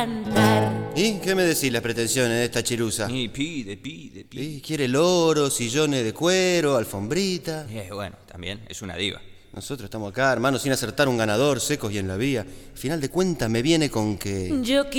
¿Y qué me decís las pretensiones de esta chirusa? Y pide. ¿Y quiere loro, sillones de cuero, alfombrita? Bueno, también es una diva. Nosotros estamos acá, hermano, sin acertar un ganador, secos y en la vía. Al final de cuentas me viene con que... Yo